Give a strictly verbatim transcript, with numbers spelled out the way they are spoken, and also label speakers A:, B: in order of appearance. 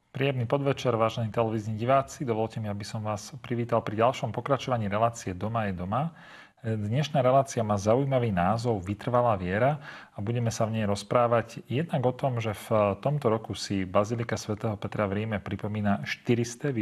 A: Príjemný podvečer, vážení televízni diváci. Dovolte mi, aby som vás privítal pri ďalšom pokračovaní relácie Doma je doma. Dnešná relácia má zaujímavý názov Vytrvalá viera a budeme sa v nej rozprávať jednak o tom, že v tomto roku si Bazilika svätého Petra v Ríme pripomína štyristé